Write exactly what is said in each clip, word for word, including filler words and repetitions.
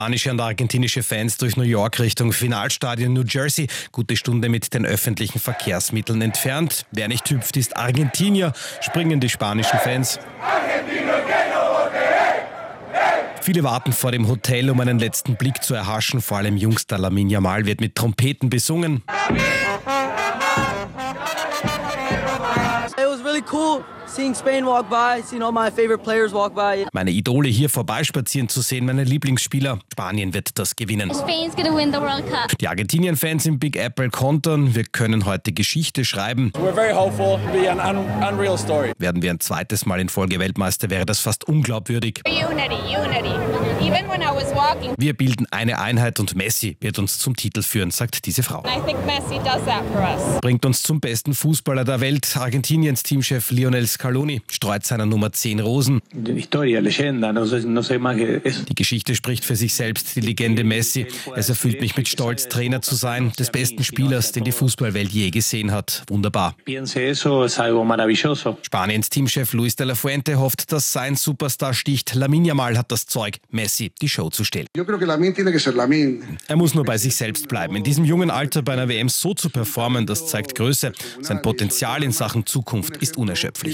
Spanische und argentinische Fans durch New York Richtung Finalstadion New Jersey. Gute Stunde mit den öffentlichen Verkehrsmitteln entfernt. Wer nicht hüpft, ist Argentinier, springen die spanischen Fans. Viele warten vor dem Hotel, um einen letzten Blick zu erhaschen. Vor allem jüngster Lamine Yamal wird mit Trompeten besungen. It was really cool seeing Spain walk by, seeing all my favorite players walk by. Meine Idole hier vorbeispazieren zu sehen, meine Lieblingsspieler. Spanien wird das gewinnen. Spain's gonna win the World Cup. Die Argentinien-Fans im Big Apple kontern. Wir können heute Geschichte schreiben. We're very hopeful. It'll be an un- unreal story. Werden wir ein zweites Mal in Folge Weltmeister, wäre das fast unglaubwürdig. Unity, unity. Even when I was walking. Wir bilden eine Einheit und Messi wird uns zum Titel führen, sagt diese Frau. I think Messi does that for us. Bringt uns zum besten Fußballer der Welt. Argentiniens Teamchef Lionel Scaloni streut seiner Nummer zehn Rosen. Die Geschichte spricht für sich selbst, die Legende Messi. Es erfüllt mich mit Stolz, Trainer zu sein, des besten Spielers, den die Fußballwelt je gesehen hat. Wunderbar. Spaniens Teamchef Luis de la Fuente hofft, dass sein Superstar sticht. Lamine Yamal hat das Zeug, Messi die Show zu stehlen. Er muss nur bei sich selbst bleiben. In diesem jungen Alter bei einer W M so zu performen, das zeigt Größe. Sein Potenzial in Sachen Zukunft ist unerschöpflich.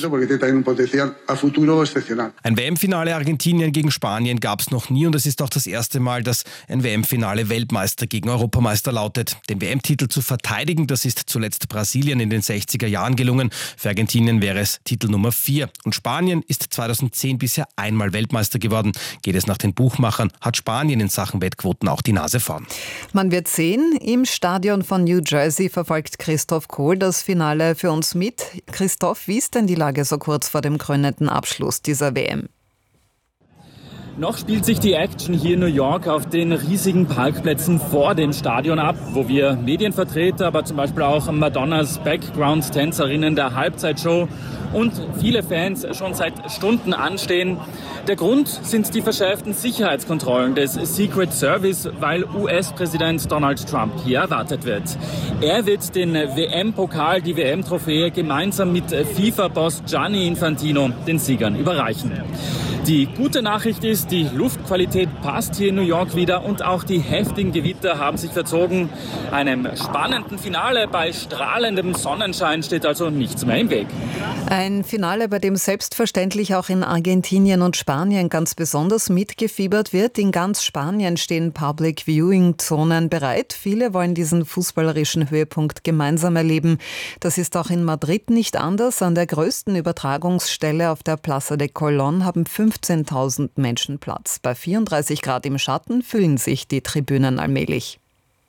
Ein W M-Finale Argentinien gegen Spanien gab es noch nie und es ist auch das erste Mal, dass ein W M-Finale Weltmeister gegen Europameister lautet. Den W M-Titel zu verteidigen, das ist zuletzt Brasilien in den sechziger Jahren gelungen. Für Argentinien wäre es Titel Nummer vier. Und Spanien ist zweitausendzehn bisher einmal Weltmeister geworden. Geht es nach den Buchmachern, hat Spanien in Sachen Wettquoten auch die Nase vorn. Man wird sehen, im Stadion von New Jersey verfolgt Christoph Kohl das Finale für uns mit. Christoph, wie ist denn die Lage so kurz vor dem krönenden Abschluss dieser W M? Noch spielt sich die Action hier in New York auf den riesigen Parkplätzen vor dem Stadion ab, wo wir Medienvertreter, aber zum Beispiel auch Madonnas Background-Tänzerinnen der Halbzeitshow und viele Fans schon seit Stunden anstehen. Der Grund sind die verschärften Sicherheitskontrollen des Secret Service, weil U S-Präsident Donald Trump hier erwartet wird. Er wird den W M-Pokal, die W M-Trophäe gemeinsam mit FIFA-Boss Gianni Infantino den Siegern überreichen. Die gute Nachricht ist, die Luftqualität passt hier in New York wieder und auch die heftigen Gewitter haben sich verzogen. Einem spannenden Finale bei strahlendem Sonnenschein steht also nichts mehr im Weg. Ein Finale, bei dem selbstverständlich auch in Argentinien und Spanien ganz besonders mitgefiebert wird. In ganz Spanien stehen Public-Viewing-Zonen bereit. Viele wollen diesen fußballerischen Höhepunkt gemeinsam erleben. Das ist auch in Madrid nicht anders. An der größten Übertragungsstelle auf der Plaza de Colón haben fünfzehntausend Menschen Platz. Bei vierunddreißig Grad im Schatten füllen sich die Tribünen allmählich.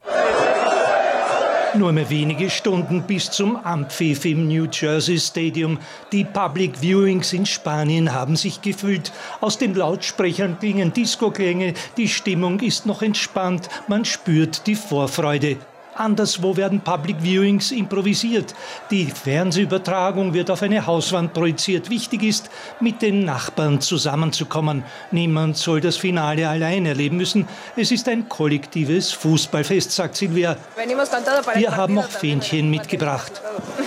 Nur mehr wenige Stunden bis zum Anpfiff im New Jersey Stadium. Die Public Viewings in Spanien haben sich gefüllt. Aus den Lautsprechern klingen Disco-Klänge. Die Stimmung ist noch entspannt. Man spürt die Vorfreude. Anderswo werden Public Viewings improvisiert. Die Fernsehübertragung wird auf eine Hauswand projiziert. Wichtig ist, mit den Nachbarn zusammenzukommen. Niemand soll das Finale allein erleben müssen. Es ist ein kollektives Fußballfest, sagt Silvia. Wir haben auch Fähnchen mitgebracht.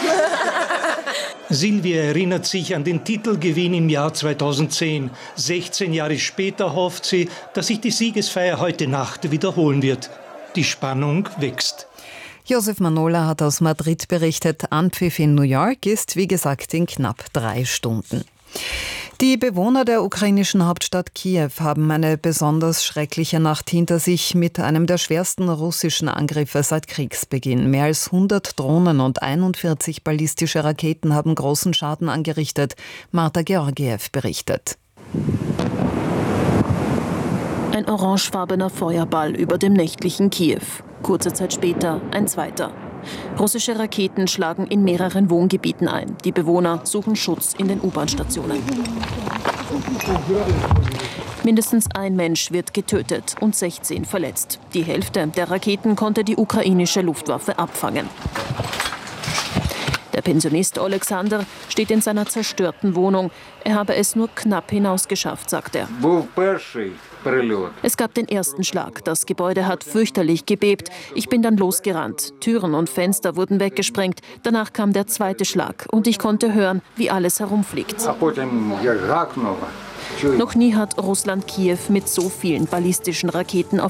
Silvia erinnert sich an den Titelgewinn im Jahr zweitausendzehn. sechzehn Jahre später hofft sie, dass sich die Siegesfeier heute Nacht wiederholen wird. Die Spannung wächst. Josef Manola hat aus Madrid berichtet. Anpfiff in New York ist, wie gesagt, in knapp drei Stunden. Die Bewohner der ukrainischen Hauptstadt Kiew haben eine besonders schreckliche Nacht hinter sich mit einem der schwersten russischen Angriffe seit Kriegsbeginn. Mehr als hundert Drohnen und einundvierzig ballistische Raketen haben großen Schaden angerichtet. Marta Georgiev berichtet. Ein orangefarbener Feuerball über dem nächtlichen Kiew. Kurze Zeit später ein zweiter. Russische Raketen schlagen in mehreren Wohngebieten ein. Die Bewohner suchen Schutz in den U-Bahn-Stationen. Mindestens ein Mensch wird getötet und sechzehn verletzt. Die Hälfte der Raketen konnte die ukrainische Luftwaffe abfangen. Der Pensionist Alexander steht in seiner zerstörten Wohnung. Er habe es nur knapp hinausgeschafft, sagt er. Es gab den ersten Schlag. Das Gebäude hat fürchterlich gebebt. Ich bin dann losgerannt. Türen und Fenster wurden weggesprengt. Danach kam der zweite Schlag und ich konnte hören, wie alles herumfliegt. Noch nie hat Russland Kiew mit so vielen ballistischen Raketen auf